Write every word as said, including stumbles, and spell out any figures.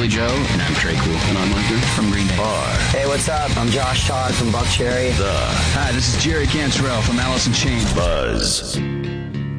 Billy Joe. And I'm Trey Cool. And I'm Arthur from Green Day. R. Hey, what's up? I'm Josh Todd from Buckcherry. The Hi, this is Jerry Cantrell from Alice in Chains. Buzz.